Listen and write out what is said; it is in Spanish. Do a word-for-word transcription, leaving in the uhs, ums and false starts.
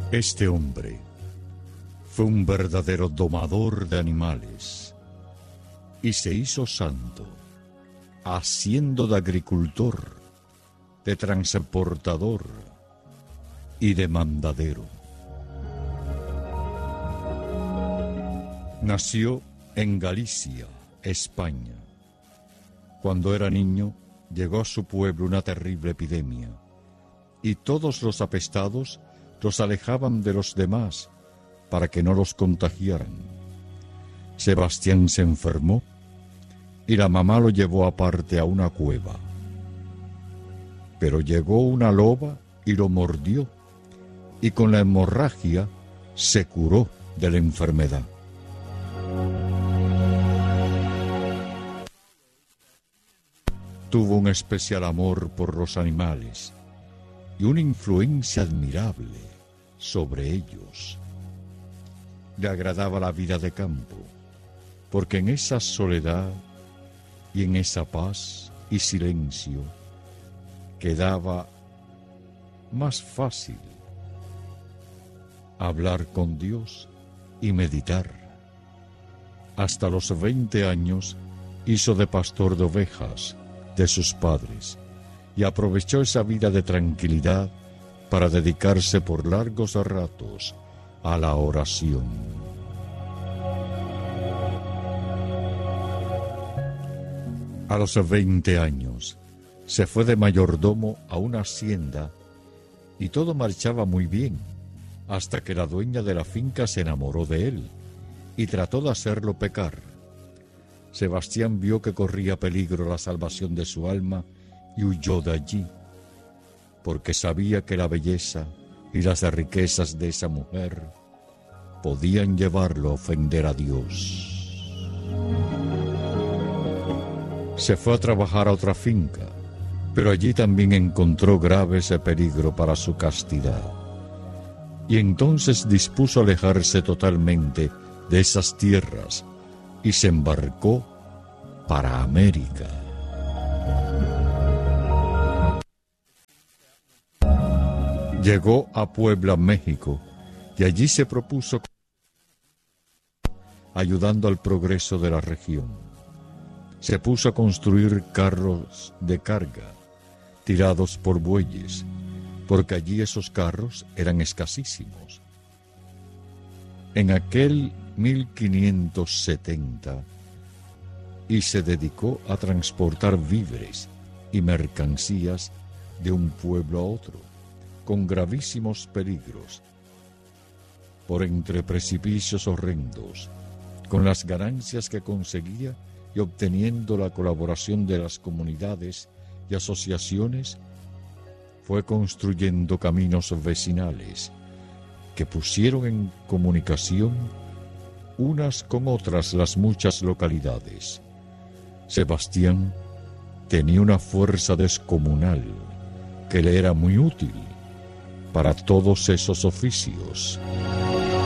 Este hombre fue un verdadero domador de animales y se hizo santo, haciendo de agricultor, de transportador y de mandadero. Nació en Galicia, España. Cuando era niño, llegó a su pueblo una terrible epidemia, y todos los apestados los alejaban de los demás para que no los contagiaran. Sebastián se enfermó y la mamá lo llevó aparte a una cueva. Pero llegó una loba y lo mordió, y con la hemorragia se curó de la enfermedad. Tuvo un especial amor por los animales y una influencia admirable sobre ellos. Le agradaba la vida de campo, porque en esa soledad y en esa paz y silencio quedaba más fácil hablar con Dios y meditar. Hasta los veinte años hizo de pastor de ovejas de sus padres y aprovechó esa vida de tranquilidad para dedicarse por largos ratos a la oración. A los veinte años se fue de mayordomo a una hacienda y todo marchaba muy bien, hasta que la dueña de la finca se enamoró de él y trató de hacerlo pecar. Sebastián vio que corría peligro la salvación de su alma y huyó de allí, porque sabía que la belleza y las riquezas de esa mujer podían llevarlo a ofender a Dios. Se fue a trabajar a otra finca, pero allí también encontró grave ese peligro para su castidad. Y entonces dispuso alejarse totalmente de esas tierras y se embarcó para América. Llegó a Puebla, México, y allí se propuso ayudando al progreso de la región. Se puso a construir carros de carga tirados por bueyes, porque allí esos carros eran escasísimos. En aquel mil quinientos setenta, y se dedicó a transportar víveres y mercancías de un pueblo a otro, con gravísimos peligros, por entre precipicios horrendos, con las ganancias que conseguía y obteniendo la colaboración de las comunidades y asociaciones, fue construyendo caminos vecinales que pusieron en comunicación unas con otras las muchas localidades. Sebastián tenía una fuerza descomunal que le era muy útil para todos esos oficios.